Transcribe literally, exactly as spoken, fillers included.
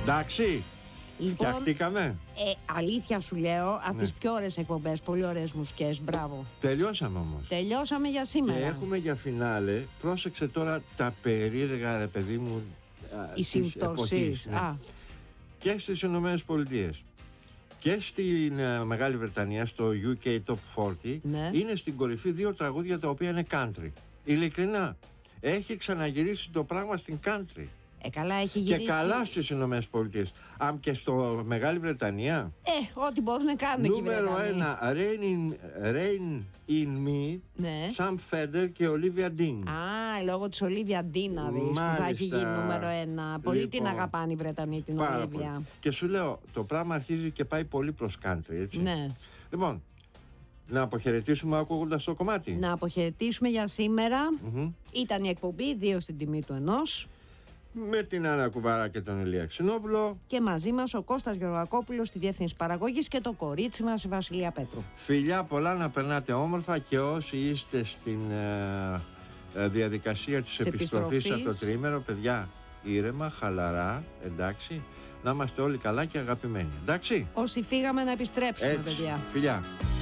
Εντάξει. Λοιπόν, φτιαχτήκαμε. Ε, αλήθεια σου λέω, από Ναι. τις πιο ωραίες εκπομπές, πολύ ωραίες μουσικές, μπράβο. Τελειώσαμε όμως. Τελειώσαμε για σήμερα. Και έχουμε για φινάλε, πρόσεξε τώρα τα περίεργα, ρε παιδί μου, Οι συμπτώσεις. ναι. Α, Και στις Ηνωμένες Πολιτείες και στην uh, Μεγάλη Βρετανία, στο γιου κέι Top σαράντα, ναι. είναι στην κορυφή δύο τραγούδια τα οποία είναι country. Ειλικρινά, έχει ξαναγυρίσει το πράγμα στην country. ε, καλά έχει γυρίσει. Και καλά στις Ηνωμένες Πολιτείες. Αν και στο Μεγάλη Βρετανία, Ε, ό,τι μπορούν να κάνουν εκεί. νούμερο ένα, Rain in, Rain in Me, Ναι. Sam Fender και Olivia Dean. Α, λόγω της Ολίβια Ντίν να δεις, που θα έχει Μάλιστα. γίνει νούμερο ένα. Πολύ Λοιπόν, την αγαπάνε οι Βρετανοί την Πάρα Ολίβια. πολύ. Και σου λέω, το πράγμα αρχίζει και πάει πολύ προς country, έτσι. Ναι. Λοιπόν, να αποχαιρετήσουμε ακούγοντας το κομμάτι. Να αποχαιρετήσουμε για σήμερα. Μμμ. Ήταν η εκπομπή δύο στην τιμή του ενός. Με την Άννα Κουβαρά και τον Ηλία Ξινόπουλο. Και μαζί μας ο Κώστας Γεωργακόπουλος στη Διεύθυνση Παραγωγής και το κορίτσι μας η Βασιλεία Πέτρου. Φιλιά πολλά, να περνάτε όμορφα, και όσοι είστε στην ε, ε, διαδικασία της Της επιστροφής από το επιστροφής. τριήμερο, παιδιά, ήρεμα, χαλαρά, εντάξει, να είμαστε όλοι καλά και αγαπημένοι, εντάξει. Όσοι φύγαμε να επιστρέψουμε, Έτσι, παιδιά. φιλιά.